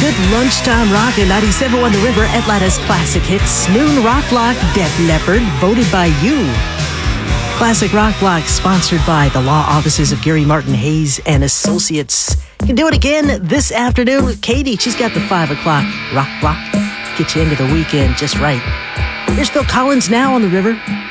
Good lunchtime rock at 97.1 The River, Atlanta's classic hits. Noon Rock Block, Def Leppard, voted by you. Classic Rock Block, sponsored by the law offices of Gary Martin Hayes and Associates. You can do it again this afternoon with Katie. She's got the 5 o'clock Rock Block. Get you into the weekend just right. Here's Phil Collins now on The River.